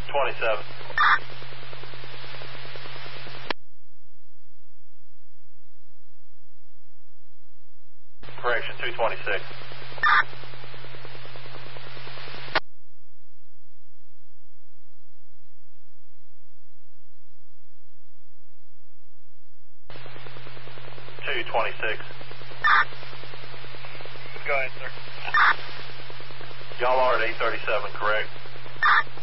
27. Correction, 226. Go ahead, sir. Y'all are at 837, correct?